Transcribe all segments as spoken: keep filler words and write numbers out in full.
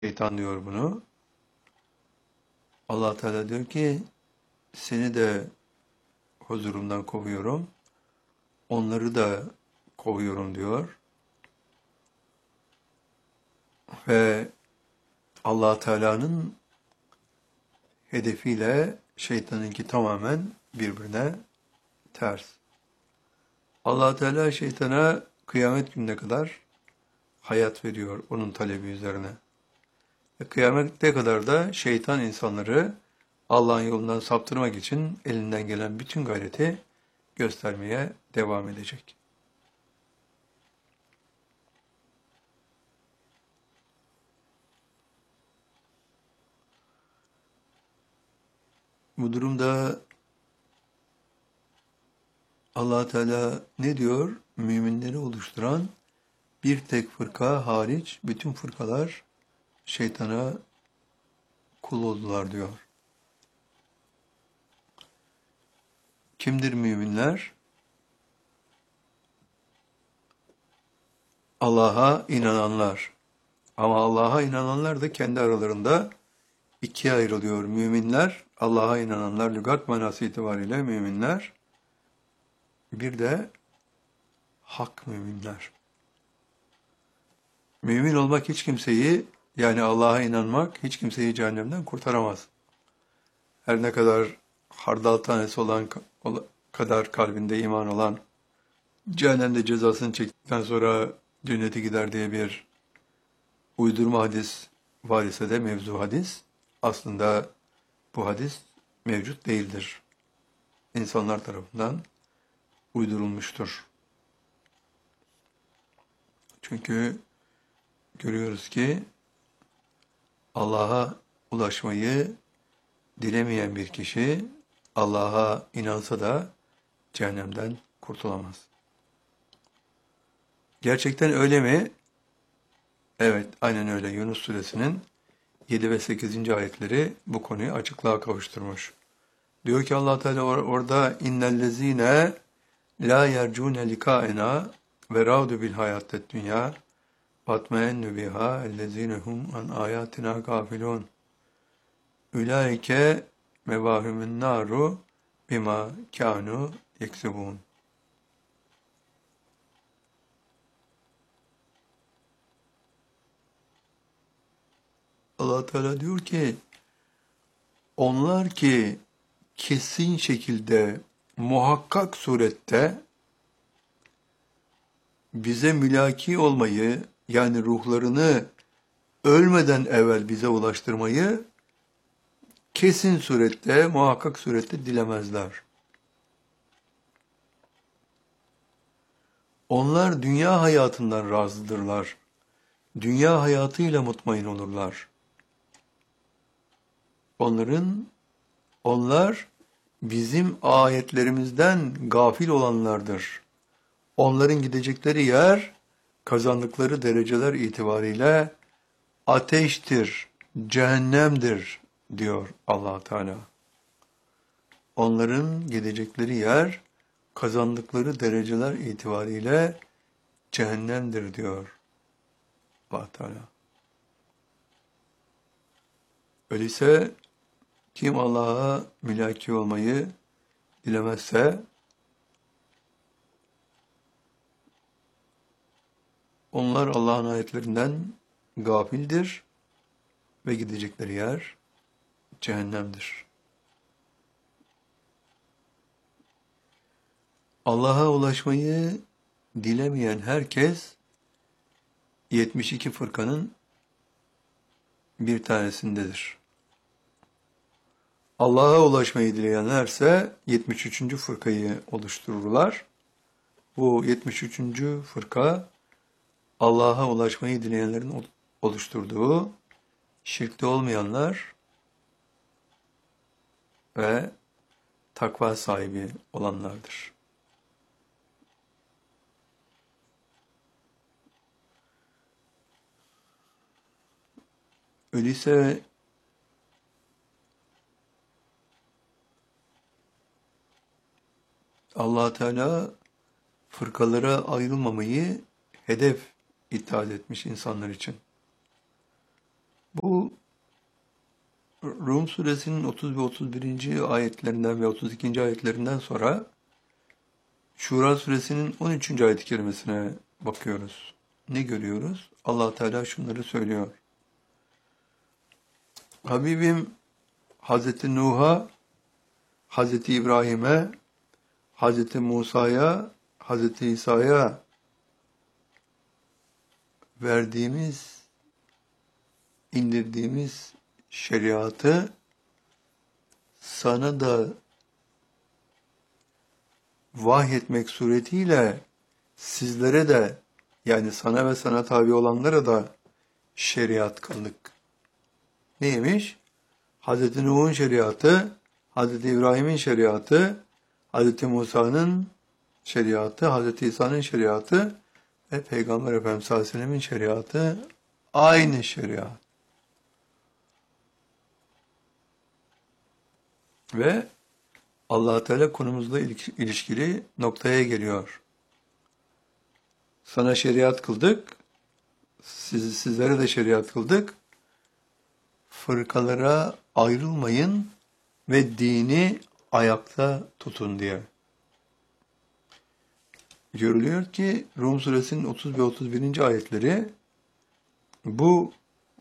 Şeytan diyor bunu. Allah Teala diyor ki seni de huzurumdan kovuyorum. Onları da kovuyorum diyor. Ve Allah Teala'nın hedefiyle şeytanınki tamamen birbirine ters. Allah Teala şeytana kıyamet gününe kadar hayat veriyor onun talebi üzerine. Ve kıyamete kadar da şeytan insanları Allah'ın yolundan saptırmak için elinden gelen bütün gayreti göstermeye devam edecek. Bu durumda Allah Teala ne diyor? Müminleri oluşturan bir tek fırka hariç bütün fırkalar şeytana kul oldular diyor. Kimdir müminler? Allah'a inananlar. Ama Allah'a inananlar da kendi aralarında ikiye ayrılıyor. Müminler, Allah'a inananlar, lügat manası itibariyle müminler. Bir de hak müminler. Mümin olmak hiç kimseyi, yani Allah'a inanmak hiç kimseyi cehennemden kurtaramaz. Her ne kadar hardal tanesi olan kadar kalbinde iman olan, cehennemde cezasını çektikten sonra cennete gider diye bir uydurma hadis var ise de mevzu hadis, aslında bu hadis mevcut değildir. İnsanlar tarafından uydurulmuştur. Çünkü görüyoruz ki Allah'a ulaşmayı dilemeyen bir kişi Allah'a inansa da cehennemden kurtulamaz. Gerçekten öyle mi? Evet, aynen öyle. Yunus suresinin yedi ve sekizinci ayetleri bu konuyu açıklığa kavuşturmuş. Diyor ki Allah Teala or orada innellezine la yercune likaena ve raudu bil hayatet dünya batmaennu biha ellezinehum an ayatina gafilun. Ulaike mevahumun naru bima kanu yeksubun. Allah Teala diyor ki onlar ki kesin şekilde muhakkak surette bize mülaki olmayı, yani ruhlarını ölmeden evvel bize ulaştırmayı kesin surette, muhakkak surette dilemezler. Onlar dünya hayatından razıdırlar. Dünya hayatıyla mutmain olurlar. Onların, onlar bizim ayetlerimizden gafil olanlardır. Onların gidecekleri yer, kazandıkları dereceler itibariyle ateştir, cehennemdir diyor Allah Teala. Onların gidecekleri yer, kazandıkları dereceler itibariyle cehennemdir diyor Allah Teala. Öyleyse kim Allah'a mülaki olmayı dilemezse onlar Allah'ın ayetlerinden gafildir ve gidecekleri yer cehennemdir. Allah'a ulaşmayı dilemeyen herkes yetmiş iki fırkanın bir tanesindedir. Allah'a ulaşmayı dileyenlerse yetmiş üçüncü fırkayı oluştururlar. Bu yetmiş üçüncü fırka Allah'a ulaşmayı dileyenlerin oluşturduğu şirkte olmayanlar ve takva sahibi olanlardır. Öyleyse Allah Teala fırkalara ayrılmamayı hedef ithal etmiş insanlar için. Bu Rum suresinin otuz ve otuz birinci ayetlerinden ve otuz ikinci ayetlerinden sonra Şura suresinin on üçüncü ayet-i kerimesine bakıyoruz. Ne görüyoruz? Allah Teala şunları söylüyor. Habibim Hazreti Nuh'a, Hazreti İbrahim'e, Hazreti Musa'ya, Hazreti İsa'ya verdiğimiz, indirdiğimiz şeriatı sana da vahyetmek suretiyle sizlere de, yani sana ve sana tabi olanlara da şeriat kıldık. Neymiş? Hazreti Nuh'un şeriatı, Hazreti İbrahim'in şeriatı, Hazreti Musa'nın şeriatı, Hazreti İsa'nın şeriatı ve Peygamber Efendimiz sallallahu aleyhi ve sellem'in şeriatı aynı şeriat. Ve Allah Teala konumuzla ilişkili noktaya geliyor. Sana şeriat kıldık, siz, sizlere de şeriat kıldık. Fırkalara ayrılmayın ve dini ayakta tutun diye. Görülüyor ki Rum suresinin otuz ve otuz birinci ayetleri bu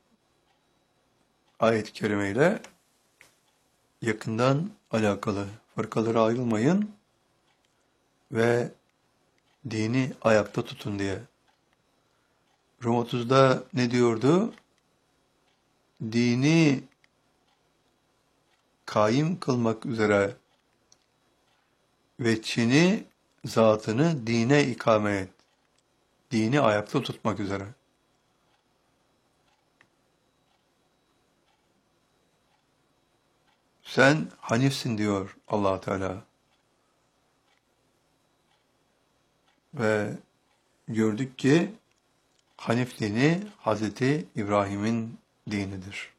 ayet-i kerimeyle yakından alakalı. Fırkalara ayrılmayın ve dini ayakta tutun diye. Rum otuzda ne diyordu? Dini kaim kılmak üzere ve Çin'i, zatını dine ikame et. Dini ayakta tutmak üzere. Sen Hanifsin diyor Allah Teala. Ve gördük ki Hanif dini Hazreti İbrahim'in dinidir.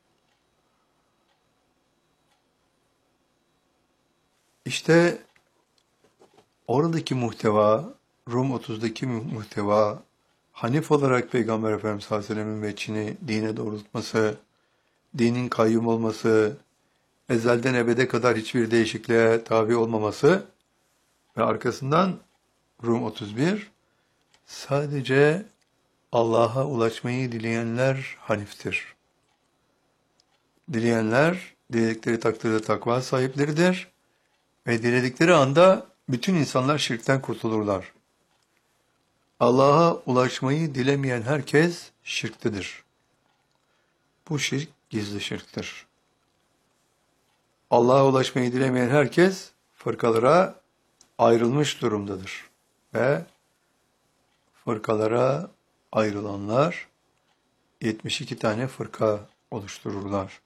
İşte oradaki muhteva, Rum otuzdaki muhteva, Hanif olarak Peygamber Efendimiz sallallahu aleyhi ve sellem'in ve Çin'i dine doğrultması, dinin kayyum olması, ezelden ebede kadar hiçbir değişikliğe tabi olmaması ve arkasından Rum otuz bir, sadece Allah'a ulaşmayı dileyenler Hanif'tir. Dileyenler, diledikleri takdirde takva sahipleridir ve diledikleri anda bütün insanlar şirkten kurtulurlar. Allah'a ulaşmayı dilemeyen herkes şirktedir. Bu şirk gizli şirktir. Allah'a ulaşmayı dilemeyen herkes fırkalara ayrılmış durumdadır. Ve fırkalara ayrılanlar yetmiş iki tane fırka oluştururlar.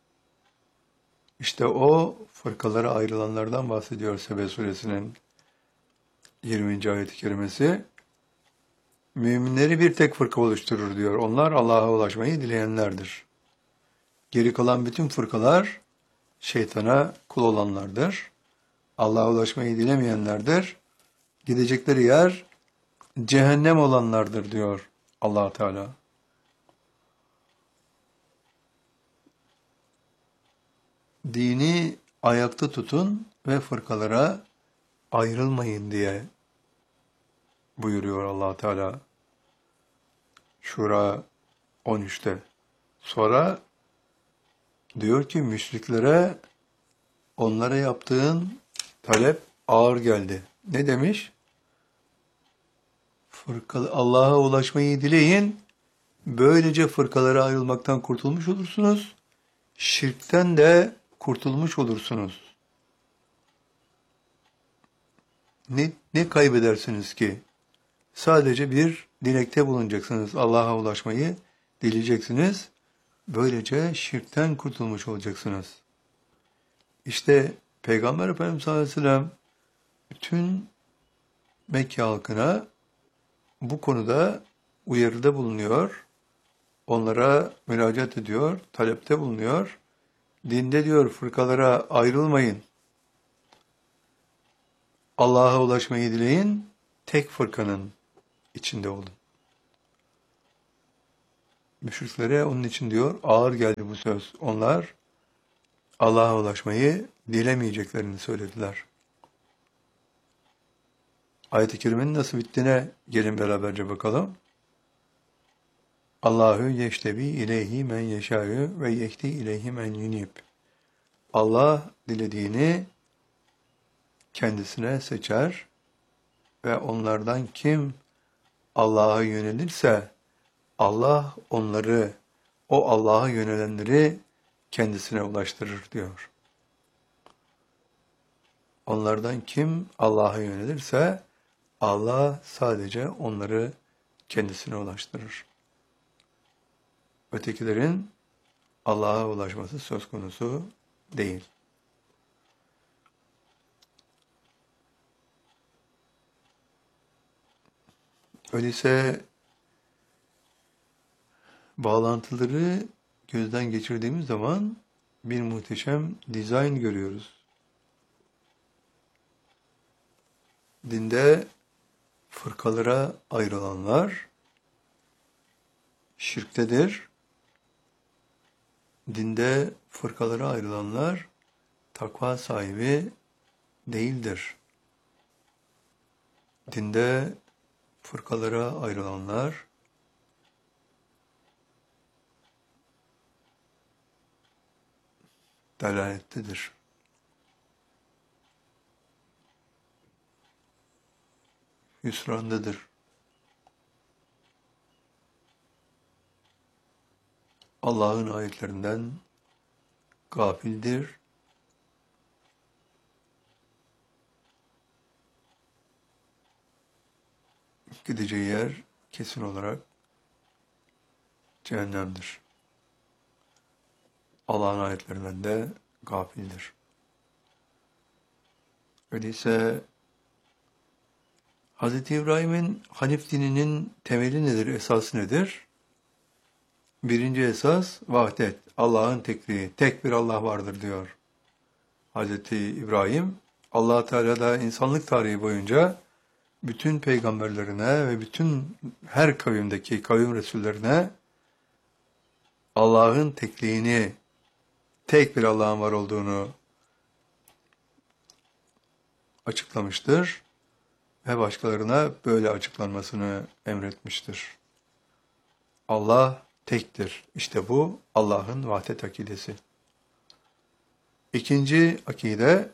İşte o fırkalara ayrılanlardan bahsediyor Sebe suresinin yirminci ayet-i kerimesi. Müminleri bir tek fırka oluşturur diyor. Onlar Allah'a ulaşmayı dileyenlerdir. Geri kalan bütün fırkalar şeytana kul olanlardır. Allah'a ulaşmayı dilemeyenlerdir. Gidecekleri yer cehennem olanlardır diyor Allah Teala. Dini ayakta tutun ve fırkalara ayrılmayın diye buyuruyor Allah Teala. Şura on üçte. Sonra diyor ki müşriklere onlara yaptığın talep ağır geldi. Ne demiş? Fırkalı Allah'a ulaşmayı dileyin. Böylece fırkalara ayrılmaktan kurtulmuş olursunuz. Şirkten de kurtulmuş olursunuz. Ne, ne kaybedersiniz ki? Sadece bir dilekte bulunacaksınız. Allah'a ulaşmayı dileyeceksiniz. Böylece şirkten kurtulmuş olacaksınız. İşte Peygamber Efendimiz sallallahu aleyhi ve sellem bütün Mekke halkına bu konuda uyarıda bulunuyor. Onlara müracaat ediyor, talepte bulunuyor. Dinde diyor fırkalara ayrılmayın. Allah'a ulaşmayı dileyin, tek fırkanın içinde olun. Müşriklere onun için diyor ağır geldi bu söz. Onlar Allah'a ulaşmayı dilemeyeceklerini söylediler. Ayet-i Kerime'nin nasıl bittiğine gelin beraberce bakalım. Allahu yeştebi ileyhi men yeşâ'ü ve yehdi ileyhi men yunib. Allah dilediğini kendisine seçer ve onlardan kim Allah'a yönelirse Allah onları, o Allah'a yönelenleri kendisine ulaştırır diyor. Onlardan kim Allah'a yönelirse Allah sadece onları kendisine ulaştırır. Ötekilerin Allah'a ulaşması söz konusu değil. Öyleyse bağlantıları gözden geçirdiğimiz zaman bir muhteşem dizayn görüyoruz. Dinde fırkalara ayrılanlar şirktedir. Dinde fırkalara ayrılanlar takva sahibi değildir. Dinde fırkalara ayrılanlar dalalettedir. Hüsrandadır. Allah'ın ayetlerinden gafildir. Gideceği yer kesin olarak cehennemdir. Allah'ın ayetlerinden de gafildir. Öyleyse Hz. İbrahim'in Hanif dininin temeli nedir, esası nedir? Birinci esas vahdet, Allah'ın tekliği, tek bir Allah vardır diyor. Hz. İbrahim, Allah Teala da insanlık tarihi boyunca bütün peygamberlerine ve bütün her kavimdeki kavim resullerine Allah'ın tekliğini, tek bir Allah'ın var olduğunu açıklamıştır ve başkalarına böyle açıklanmasını emretmiştir. Allah tektir. İşte bu Allah'ın vahdet akidesi. İkinci akide,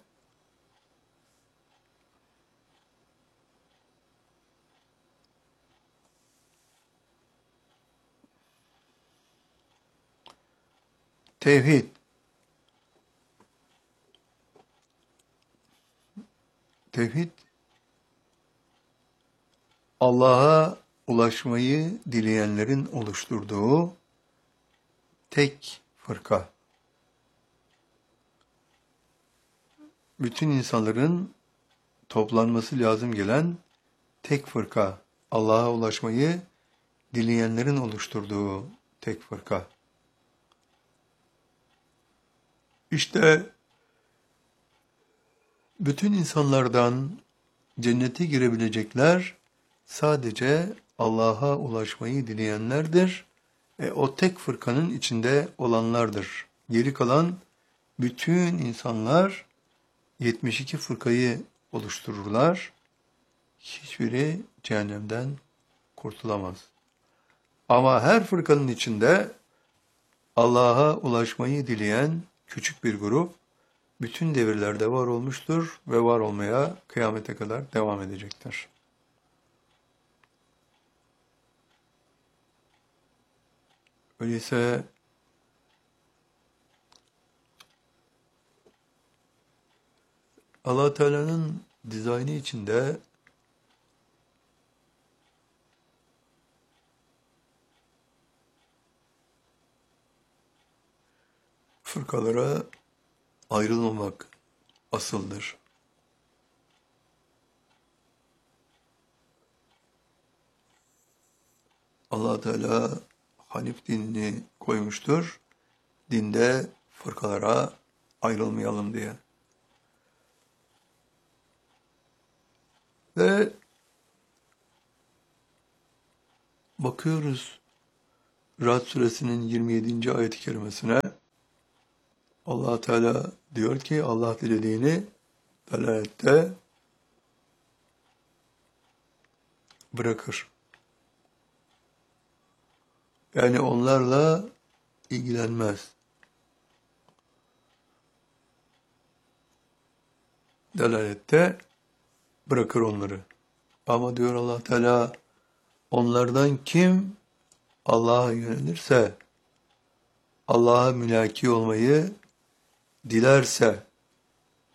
tevhid. Tevhid, Allah'a ulaşmayı dileyenlerin oluşturduğu tek fırka. Bütün insanların toplanması lazım gelen tek fırka. Allah'a ulaşmayı dileyenlerin oluşturduğu tek fırka. İşte bütün insanlardan cennete girebilecekler sadece Allah'a ulaşmayı dileyenlerdir. E, o tek fırkanın içinde olanlardır. Geri kalan bütün insanlar yetmiş iki fırkayı oluştururlar. Hiçbiri cehennemden kurtulamaz. Ama her fırkanın içinde Allah'a ulaşmayı dileyen küçük bir grup bütün devirlerde var olmuştur ve var olmaya kıyamete kadar devam edecektir. Öyleyse Allah Teala'nın dizaynı içinde fırkalara ayrılmamak asıldır. Allah Teala Hanif dinini koymuştur. Dinde fırkalara ayrılmayalım diye. Ve bakıyoruz Ra'd suresinin yirmi yedinci ayet-i kerimesine Allah Teala diyor ki Allah dilediğini dalalette bırakır. Yani onlarla ilgilenmez. Dalalette bırakır onları. Ama diyor Allah Teala onlardan kim Allah'a yönelirse, Allah'a mülaki olmayı dilerse